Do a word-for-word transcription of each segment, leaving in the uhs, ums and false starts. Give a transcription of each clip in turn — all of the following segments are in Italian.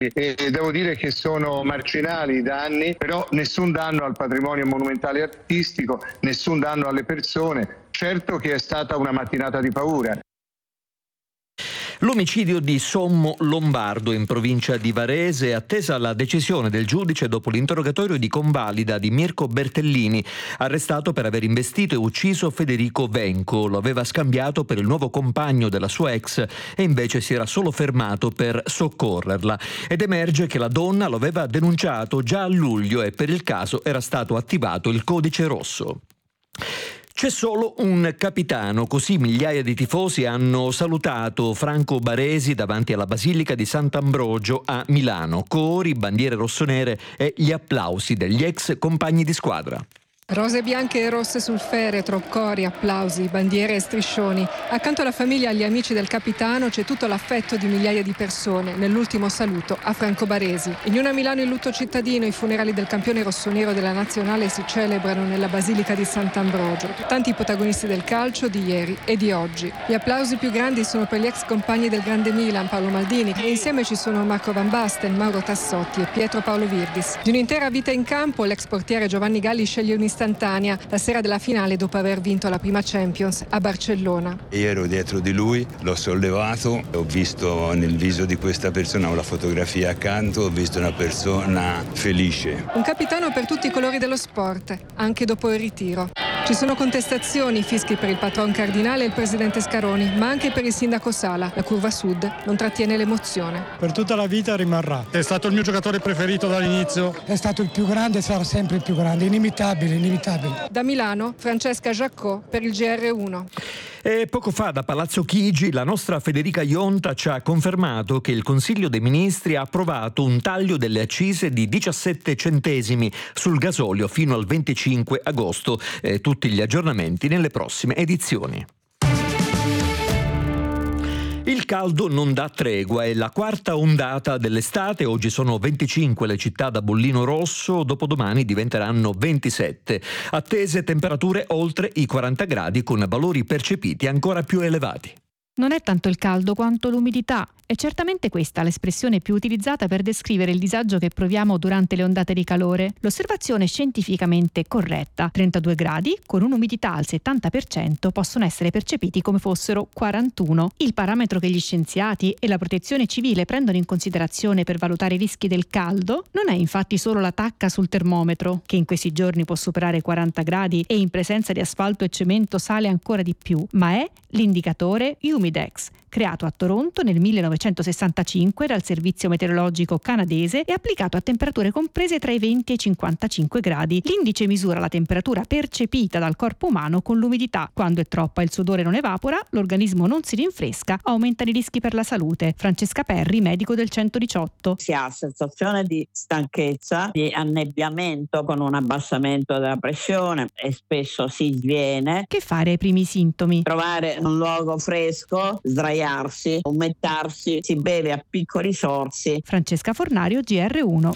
e devo dire che sono marginali i danni, però nessun danno al patrimonio monumentale e artistico, nessun danno alle persone. Certo che è stata una mattinata di paura. L'omicidio di Sommo Lombardo in provincia di Varese è attesa la decisione del giudice dopo l'interrogatorio di convalida di Mirko Bertellini, arrestato per aver investito e ucciso Federico Venco. Lo aveva scambiato per il nuovo compagno della sua ex e invece si era solo fermato per soccorrerla. Ed emerge che la donna lo aveva denunciato già a luglio e per il caso era stato attivato il codice rosso. C'è solo un capitano, così migliaia di tifosi hanno salutato Franco Baresi davanti alla Basilica di Sant'Ambrogio a Milano. Cori, bandiere rossonere e gli applausi degli ex compagni di squadra. Rose bianche e rosse sul feretro, cori, applausi, bandiere e striscioni. Accanto alla famiglia e agli amici del capitano c'è tutto l'affetto di migliaia di persone nell'ultimo saluto a Franco Baresi. In una Milano in lutto cittadino, i funerali del campione rossonero della nazionale si celebrano nella Basilica di Sant'Ambrogio. Tanti i protagonisti del calcio di ieri e di oggi. Gli applausi più grandi sono per gli ex compagni del grande Milan, Paolo Maldini, e insieme ci sono Marco Van Basten, Mauro Tassotti e Pietro Paolo Virdis. Di un'intera vita in campo, l'ex portiere Giovanni Galli sceglie un'istantanea la sera della finale dopo aver vinto la prima Champions a Barcellona. Io ero dietro di lui, l'ho sollevato, ho visto nel viso di questa persona una fotografia accanto, ho visto una persona felice. Un capitano per tutti i colori dello sport, anche dopo il ritiro. Ci sono contestazioni, fischi per il patron Cardinale e il presidente Scaroni, ma anche per il sindaco Sala. La curva sud non trattiene l'emozione. Per tutta la vita rimarrà. È stato il mio giocatore preferito dall'inizio. È stato il più grande e sarà sempre il più grande, inimitabile, inimitabile. Da Milano, Francesca Giaccò per il G R uno. E poco fa da Palazzo Chigi la nostra Federica Ionta ci ha confermato che il Consiglio dei Ministri ha approvato un taglio delle accise di diciassette centesimi sul gasolio fino al venticinque agosto. Eh, tutti gli aggiornamenti nelle prossime edizioni. Il caldo non dà tregua, è la quarta ondata dell'estate, oggi sono venticinque le città da bollino rosso, dopodomani diventeranno ventisette. Attese temperature oltre i quaranta gradi con valori percepiti ancora più elevati. Non è tanto il caldo quanto l'umidità. È certamente questa l'espressione più utilizzata per descrivere il disagio che proviamo durante le ondate di calore. L'osservazione è scientificamente corretta. trentadue gradi con un'umidità al settanta per cento possono essere percepiti come fossero quarantuno. Il parametro che gli scienziati e la protezione civile prendono in considerazione per valutare i rischi del caldo non è infatti solo la tacca sul termometro, che in questi giorni può superare quaranta gradi e in presenza di asfalto e cemento sale ancora di più, ma è l'indicatore Humidex, creato a Toronto nel millenovecentosessantacinque dal servizio meteorologico canadese e applicato a temperature comprese tra i venti e i cinquantacinque gradi. L'indice misura la temperatura percepita dal corpo umano con l'umidità. Quando è troppa il sudore non evapora, l'organismo non si rinfresca, aumentano i rischi per la salute. Francesca Perri, medico del centodiciotto. Si ha sensazione di stanchezza, di annebbiamento con un abbassamento della pressione e spesso si sviene. Che fare ai primi sintomi? Trovare un luogo fresco, sdraiarsi, umettarsi, si beve a piccoli sorsi. Francesca Fornario, G R uno.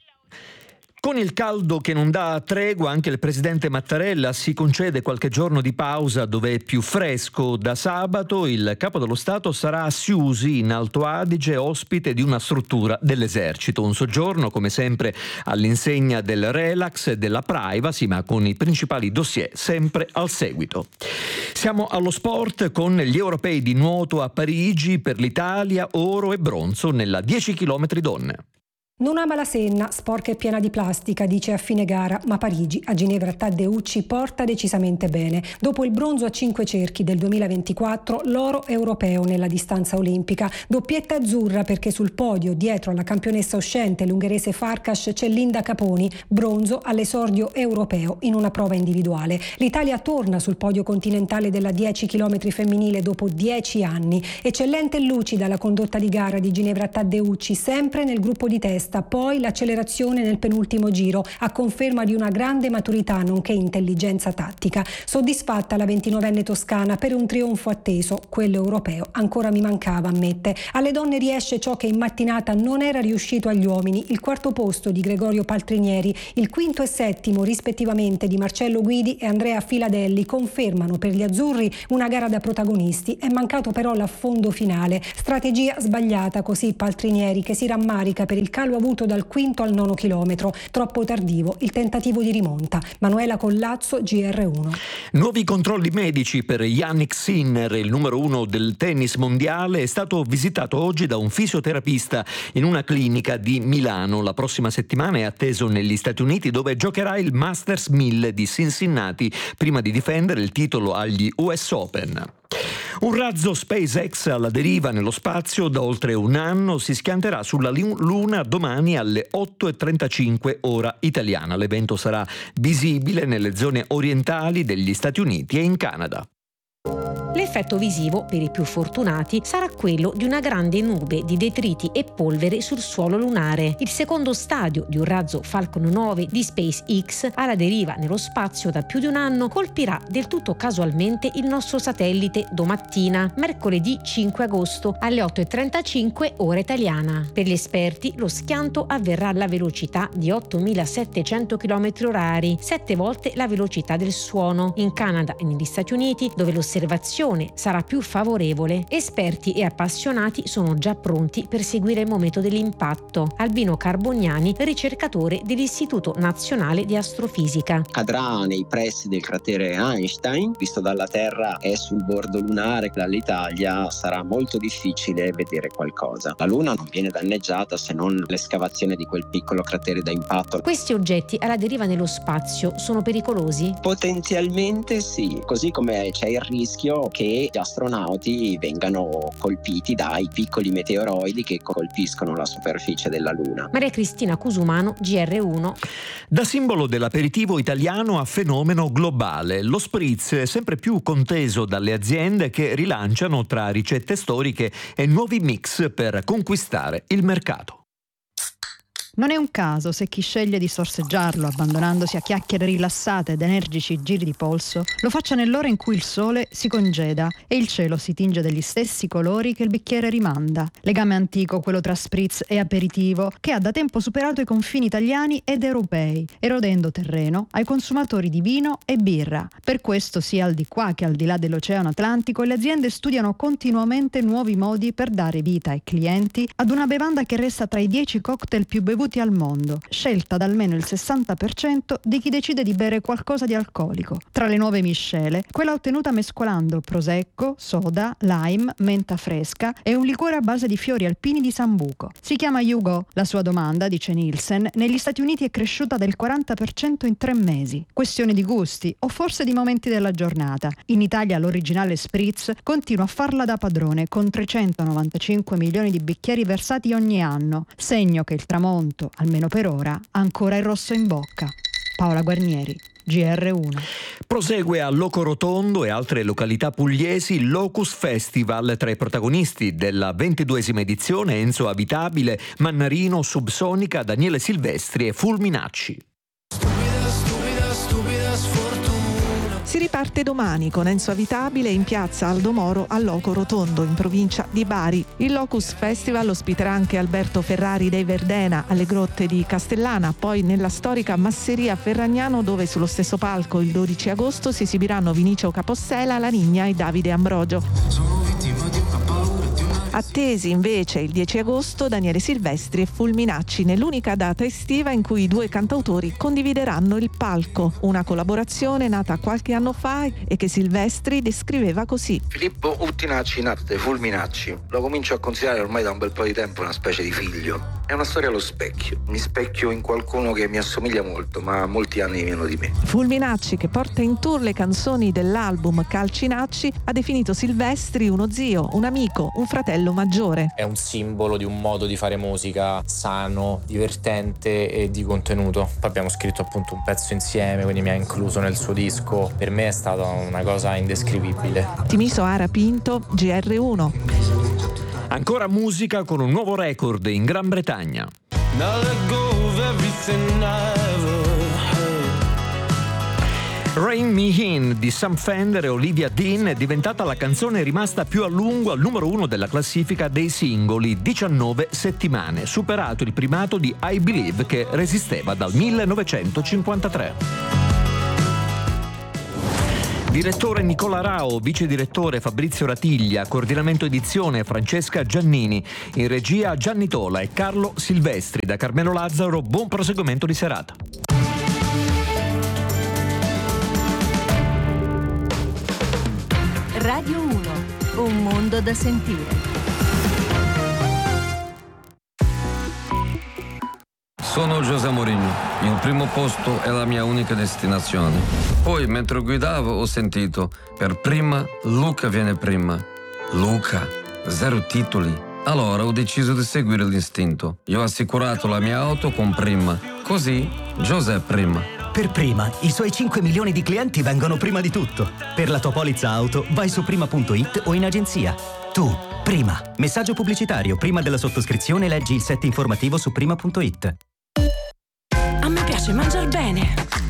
Con il caldo che non dà tregua, anche il presidente Mattarella si concede qualche giorno di pausa dove è più fresco. Da sabato il capo dello Stato sarà a Siusi, in Alto Adige, ospite di una struttura dell'esercito. Un soggiorno, come sempre, all'insegna del relax e della privacy, ma con i principali dossier sempre al seguito. Siamo allo sport con gli europei di nuoto a Parigi, per l'Italia oro e bronzo nella dieci chilometri donne. Non ama la Senna, sporca e piena di plastica, dice a fine gara, ma Parigi a Ginevra Taddeucci porta decisamente bene. Dopo il bronzo a cinque cerchi del duemilaventiquattro, l'oro europeo nella distanza olimpica. Doppietta azzurra perché sul podio, dietro alla campionessa uscente, l'ungherese Farkas, c'è Linda Caponi, bronzo all'esordio europeo in una prova individuale. L'Italia torna sul podio continentale della dieci chilometri femminile dopo dieci anni. Eccellente e lucida la condotta di gara di Ginevra Taddeucci, sempre nel gruppo di testa, testa, poi l'accelerazione nel penultimo giro, a conferma di una grande maturità nonché intelligenza tattica. Soddisfatta la ventinovenne toscana per un trionfo atteso, quello europeo ancora mi mancava, ammette. Alle donne riesce ciò che in mattinata non era riuscito agli uomini, il quarto posto di Gregorio Paltrinieri, il quinto e settimo rispettivamente di Marcello Guidi e Andrea Filadelli confermano per gli azzurri una gara da protagonisti. È mancato però l'affondo finale, strategia sbagliata così Paltrinieri, che si rammarica per il calo avuto dal quinto al nono chilometro, troppo tardivo il tentativo di rimonta. Manuela Collazzo, G R uno. Nuovi controlli medici per Yannick Sinner, il numero uno del tennis mondiale, è stato visitato oggi da un fisioterapista in una clinica di Milano. La prossima settimana è atteso negli Stati Uniti, dove giocherà il Masters mille di Cincinnati prima di difendere il titolo agli U S Open. Un razzo SpaceX alla deriva nello spazio da oltre un anno si schianterà sulla Luna domani alle otto e trentacinque ora italiana. L'evento sarà visibile nelle zone orientali degli Stati Uniti e in Canada. L'effetto visivo, per i più fortunati, sarà quello di una grande nube di detriti e polvere sul suolo lunare. Il secondo stadio di un razzo Falcon nove di SpaceX, alla deriva nello spazio da più di un anno, colpirà del tutto casualmente il nostro satellite domattina, mercoledì cinque agosto, alle otto e trentacinque ora italiana. Per gli esperti, lo schianto avverrà alla velocità di ottomilasettecento chilometri orari, sette volte la velocità del suono. In Canada e negli Stati Uniti, dove l'osservazione sarà più favorevole, esperti e appassionati sono già pronti per seguire il momento dell'impatto. Albino Carboniani, ricercatore dell'Istituto Nazionale di Astrofisica. Cadrà nei pressi del cratere Einstein, visto dalla Terra è sul bordo lunare, dall'Italia sarà molto difficile vedere qualcosa. La Luna non viene danneggiata se non l'escavazione di quel piccolo cratere da impatto. Questi oggetti alla deriva nello spazio sono pericolosi? Potenzialmente sì, così come c'è il rischio che gli astronauti vengano colpiti dai piccoli meteoroidi che colpiscono la superficie della Luna. Maria Cristina Cusumano, G R uno. Da simbolo dell'aperitivo italiano a fenomeno globale, lo spritz è sempre più conteso dalle aziende che rilanciano tra ricette storiche e nuovi mix per conquistare il mercato. Non è un caso se chi sceglie di sorseggiarlo, abbandonandosi a chiacchiere rilassate ed energici giri di polso, lo faccia nell'ora in cui il sole si congeda e il cielo si tinge degli stessi colori che il bicchiere rimanda. Legame antico quello tra spritz e aperitivo, che ha da tempo superato i confini italiani ed europei, erodendo terreno ai consumatori di vino e birra. Per questo, sia al di qua che al di là dell'Oceano Atlantico, le aziende studiano continuamente nuovi modi per dare vita ai clienti ad una bevanda che resta tra i dieci cocktail più bevuti al mondo, scelta da almeno il sessanta per cento di chi decide di bere qualcosa di alcolico. Tra le nuove miscele, quella ottenuta mescolando prosecco, soda, lime, menta fresca e un liquore a base di fiori alpini di sambuco. Si chiama Yugo. La sua domanda, dice Nielsen, negli Stati Uniti è cresciuta del quaranta per cento in tre mesi. Questione di gusti o forse di momenti della giornata. In Italia l'originale spritz continua a farla da padrone con trecentonovantacinque milioni di bicchieri versati ogni anno, segno che il tramonto, almeno per ora, ha ancora il rosso in bocca. Paola Guarnieri, G R uno. Prosegue a Locorotondo e altre località pugliesi il Locus Festival. Tra i protagonisti della ventiduesima edizione Enzo Abitabile, Mannarino, Subsonica, Daniele Silvestri e Fulminacci. Stupida, stupida, stupida sfortuna. Si riparte domani con Enzo Abitabile in piazza Aldo Moro a Locorotondo, in provincia di Bari. Il Locus Festival ospiterà anche Alberto Ferrari dei Verdena alle grotte di Castellana, poi nella storica Masseria Ferragnano, dove sullo stesso palco il dodici agosto si esibiranno Vinicio Capossela, La Nigna e Davide Ambrogio. Sono vittima di una paura. Attesi invece il dieci agosto Daniele Silvestri e Fulminacci, nell'unica data estiva in cui i due cantautori condivideranno il palco. Una collaborazione nata qualche anno fa e che Silvestri descriveva così. Filippo Uttinacci, nato dai Fulminacci, lo comincio a considerare ormai da un bel po' di tempo una specie di figlio. È una storia allo specchio. Mi specchio in qualcuno che mi assomiglia molto, ma ha molti anni meno di me. Fulminacci, che porta in tour le canzoni dell'album Calcinacci, ha definito Silvestri uno zio, un amico, un fratello maggiore. È un simbolo di un modo di fare musica sano, divertente e di contenuto. Poi abbiamo scritto appunto un pezzo insieme, quindi mi ha incluso nel suo disco. Per me è stata una cosa indescrivibile. Timiso Ara Pinto, G R uno. Ancora musica con un nuovo record in Gran Bretagna. Now let go of everything I ever heard. Rain Me In di Sam Fender e Olivia Dean è diventata la canzone rimasta più a lungo al numero uno della classifica dei singoli, diciannove settimane, superato il primato di I Believe che resisteva dal millenovecentocinquantatré. Direttore Nicola Rao, vice direttore Fabrizio Ratiglia, coordinamento edizione Francesca Giannini, in regia Gianni Tola e Carlo Silvestri. Da Carmelo Lazzaro, buon proseguimento di serata. Radio uno, un mondo da sentire. Sono José Mourinho, il primo posto è la mia unica destinazione. Poi, mentre guidavo, ho sentito, per prima, Luca viene prima. Luca, zero titoli. Allora ho deciso di seguire l'istinto. Io ho assicurato la mia auto con Prima. Così, José prima. Per Prima, i suoi cinque milioni di clienti vengono prima di tutto. Per la tua polizza auto, vai su prima punto it o in agenzia. Tu, Prima. Messaggio pubblicitario. Prima della sottoscrizione leggi il set informativo su prima punto it. A me piace mangiar bene.